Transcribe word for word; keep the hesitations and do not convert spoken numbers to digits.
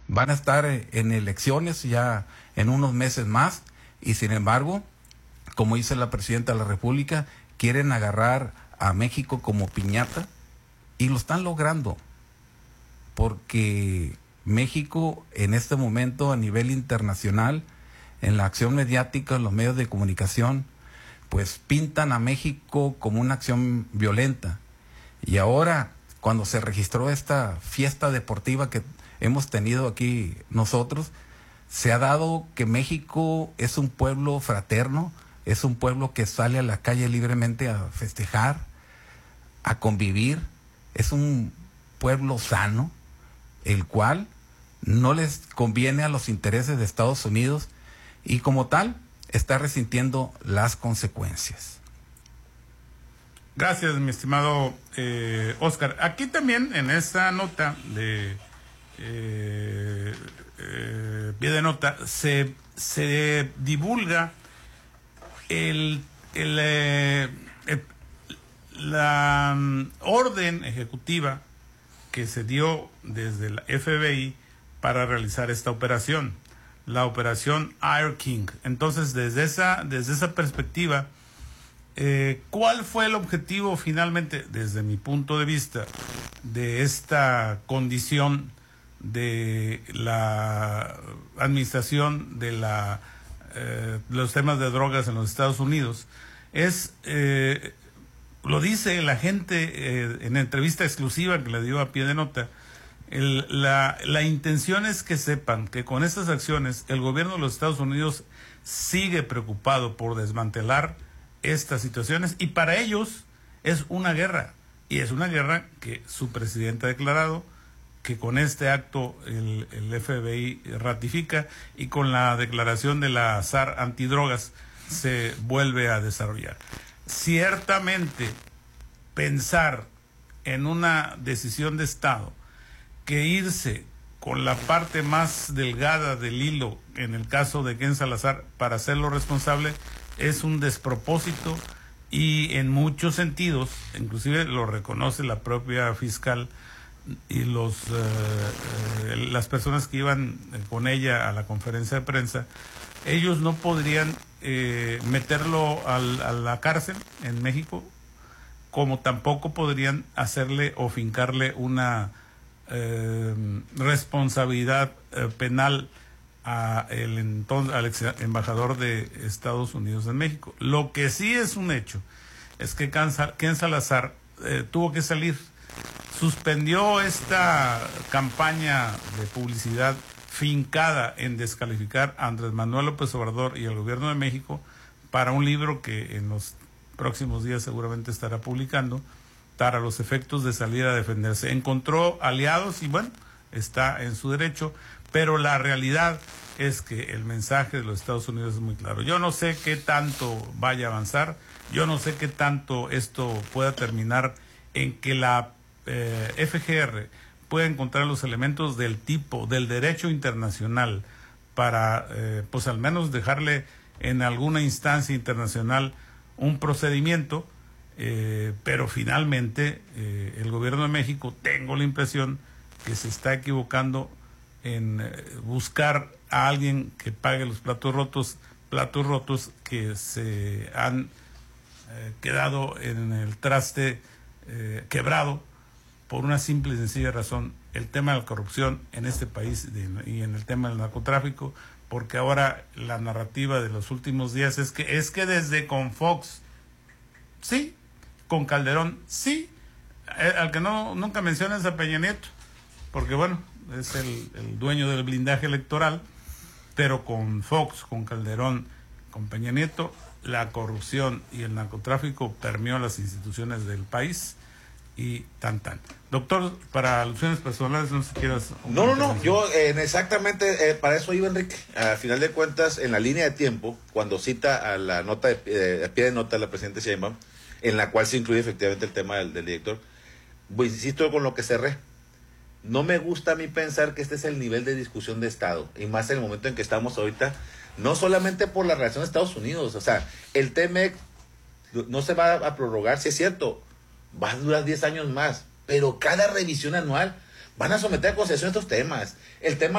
van a estar en elecciones ya en unos meses más, y sin embargo, como dice la presidenta de la República, quieren agarrar a México como piñata, y lo están logrando, porque México en este momento a nivel internacional, en la acción mediática, en los medios de comunicación, pues pintan a México como una acción violenta. Y ahora, cuando se registró esta fiesta deportiva que hemos tenido aquí nosotros, se ha dado que México es un pueblo fraterno, es un pueblo que sale a la calle libremente a festejar, a convivir, es un pueblo sano, el cual no les conviene a los intereses de Estados Unidos, y como tal está resintiendo las consecuencias. Gracias, mi estimado eh, Oscar. Aquí también en esta nota de eh, eh, pie de nota se, se divulga el, el, eh, el la um, orden ejecutiva que se dio desde la F B I para realizar esta operación, la operación Air King. Entonces, desde esa, desde esa perspectiva, eh, ¿cuál fue el objetivo finalmente, desde mi punto de vista, de esta condición de la administración de la, eh, los temas de drogas en los Estados Unidos? Es... Eh, Lo dice la gente eh, en entrevista exclusiva que le dio a pie de nota. El, la, la intención es que sepan que con estas acciones el gobierno de los Estados Unidos sigue preocupado por desmantelar estas situaciones, y para ellos es una guerra, y es una guerra que su presidente ha declarado, que con este acto el, el F B I ratifica, y con la declaración de la S A R antidrogas se vuelve a desarrollar. Ciertamente, pensar en una decisión de Estado que irse con la parte más delgada del hilo, en el caso de Ken Salazar, para hacerlo responsable, es un despropósito, y en muchos sentidos, inclusive lo reconoce la propia fiscal y los eh, eh, las personas que iban con ella a la conferencia de prensa, ellos no podrían eh, meterlo al, a la cárcel en México, como tampoco podrían hacerle o fincarle una eh, responsabilidad eh, penal a el entonces, al ex embajador de Estados Unidos en México. Lo que sí es un hecho es que Ken Salazar eh, tuvo que salir, suspendió esta campaña de publicidad fincada en descalificar a Andrés Manuel López Obrador y al gobierno de México para un libro que en los próximos días seguramente estará publicando, para los efectos de salir a defenderse. Encontró aliados y bueno, está en su derecho, pero la realidad es que el mensaje de los Estados Unidos es muy claro. Yo no sé qué tanto vaya a avanzar, yo no sé qué tanto esto pueda terminar en que la eh, F G R pueda encontrar los elementos del tipo del derecho internacional para, eh, pues al menos dejarle en alguna instancia internacional un procedimiento, eh, pero finalmente eh, el gobierno de México, tengo la impresión que se está equivocando en eh, buscar a alguien que pague los platos rotos, platos rotos que se han eh, quedado en el traste eh, quebrado por una simple y sencilla razón: el tema de la corrupción en este país de, y en el tema del narcotráfico, porque ahora la narrativa de los últimos días es que es que desde con Fox, sí, con Calderón, sí, eh, al que no nunca mencionas a Peña Nieto, porque bueno, es el, el dueño del blindaje electoral, pero con Fox, con Calderón, con Peña Nieto, la corrupción y el narcotráfico permeó las instituciones del país y tan tan. Doctor, para alusiones personales, no sé si quieras... No, no, no, yo eh, exactamente eh, para eso iba, Enrique. A final de cuentas, en la línea de tiempo, cuando cita a la nota, de, eh, a pie de nota de la presidenta Sheinbaum, en la cual se incluye efectivamente el tema del, del director, pues insisto con lo que cerré. No me gusta a mí pensar que este es el nivel de discusión de Estado, y más en el momento en que estamos ahorita, no solamente por la relación de Estados Unidos, o sea, el T M E C no se va a prorrogar, si es cierto, va a durar diez años más, pero cada revisión anual van a someter a consideración estos temas. El tema